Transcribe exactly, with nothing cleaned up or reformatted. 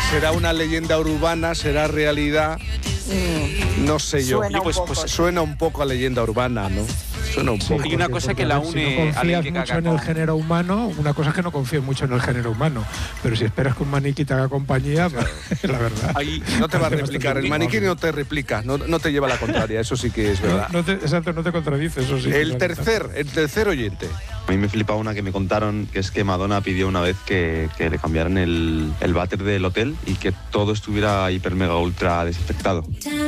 será una leyenda urbana, será realidad. Mm. No sé yo. Suena, pues, un poco, pues sí. suena un poco a leyenda urbana, ¿no? Suena un Sí, poco. hay una cosa que la une si no a confías Lady mucho Gaga en el con- género humano, una cosa es que no confíes mucho en el género humano, pero si esperas que un maniquí te haga compañía, la verdad. Ahí no te va a replicar, el maniquí no te replica, no, no te lleva la contraria, eso sí que es verdad. No, no te, exacto, no te contradice, eso sí. El claro, tercer, el tercer oyente. A mí me flipa una que me contaron, que es que Madonna pidió una vez que, que le cambiaran el, el váter del hotel y que todo estuviera hiper mega ultra desinfectado.